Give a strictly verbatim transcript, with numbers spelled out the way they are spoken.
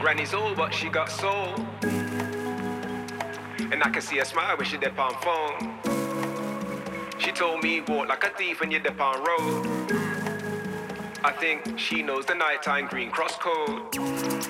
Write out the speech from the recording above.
granny's old, but she got soul. And I can see her smile when she dip on phone. She told me walk like a thief when you dip on road. I think she knows the nighttime green cross code.